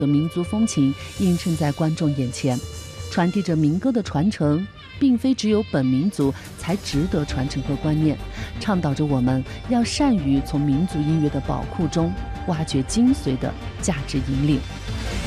的民族风情映衬在观众眼前，传递着民歌的传承，并非只有本民族才值得传承和观念，倡导着我们要善于从民族音乐的宝库中挖掘精髓的价值引领。